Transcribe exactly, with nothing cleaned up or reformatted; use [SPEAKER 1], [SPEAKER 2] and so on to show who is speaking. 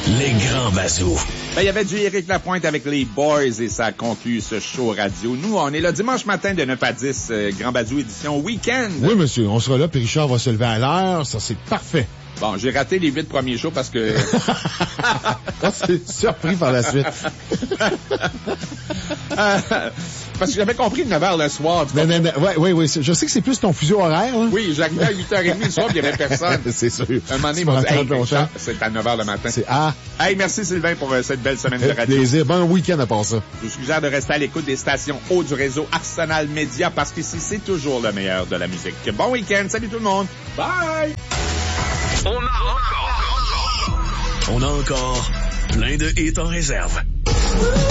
[SPEAKER 1] Les grands bazous.
[SPEAKER 2] Ben, il y avait du Éric Lapointe avec les Boys et ça a conclu ce show radio. Nous, on est là dimanche matin de neuf à dix, euh, Grand Bazou édition week-end.
[SPEAKER 3] Oui, monsieur, on sera là, puis Richard va se lever à l'heure, ça c'est parfait.
[SPEAKER 2] Bon, j'ai raté les huit premiers shows parce que...
[SPEAKER 3] On s'est surpris par la suite.
[SPEAKER 2] euh, parce que j'avais compris neuf heures le soir.
[SPEAKER 3] Non, non, non, ouais, ouais, ouais, je sais que c'est plus ton fuseau horaire. Là.
[SPEAKER 2] Oui, j'arrivais à huit heures trente le soir, puis il n'y avait personne.
[SPEAKER 3] C'est sûr.
[SPEAKER 2] Un moment donné, ils m'ont dit, hey, Richard, c'est à neuf heures le matin.
[SPEAKER 3] C'est à...
[SPEAKER 2] Hey, merci Sylvain pour euh, cette belle semaine de radio.
[SPEAKER 3] Plaisir, bon week-end à part ça.
[SPEAKER 2] Je vous suggère de rester à l'écoute des stations haut du réseau Arsenal Média parce qu'ici, c'est toujours le meilleur de la musique. Bon week-end, salut tout le monde. Bye!
[SPEAKER 1] On a encore, on a encore plein de hits en réserve.